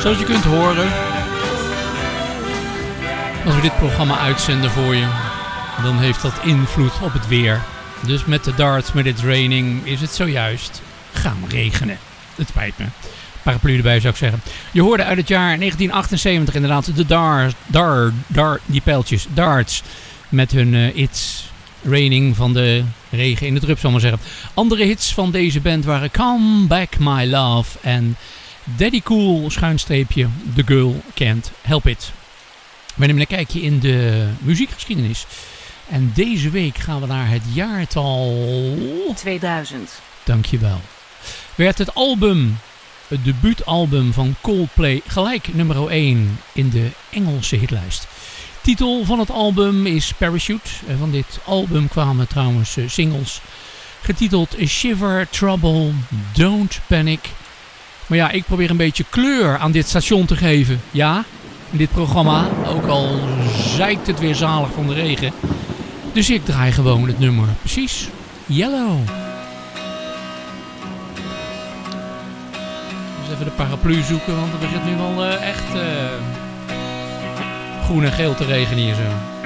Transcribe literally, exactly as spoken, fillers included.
Zoals je kunt horen, als we dit programma uitzenden voor je, dan heeft dat invloed op het weer. Dus met de darts, met It's Raining, is het zojuist gaan regenen. Het spijt me. Paraplu erbij zou ik zeggen. Je hoorde uit het jaar negentien achtenzeventig inderdaad de darts, dar, dar, die pijltjes, darts, met hun uh, It's Raining van de regen in de drup, zal ik maar zeggen. Andere hits van deze band waren Come Back My Love en Daddy Cool, schuinstreepje, The Girl Can't Help It. We nemen een kijkje in de muziekgeschiedenis. En deze week gaan we naar het jaartal tweeduizend. Dankjewel. Werd het album, het debuutalbum van Coldplay, gelijk nummer één in de Engelse hitlijst. Titel van het album is Parachute. En van dit album kwamen trouwens singles getiteld Shiver, Trouble, Don't Panic. Maar ja, ik probeer een beetje kleur aan dit station te geven. Ja, in dit programma. Ook al zeikt het weer zalig van de regen. Dus ik draai gewoon het nummer. Precies. Yellow. Dus even de paraplu zoeken, want het begint nu wel uh, echt uh, groen en geel te regenen hier zo.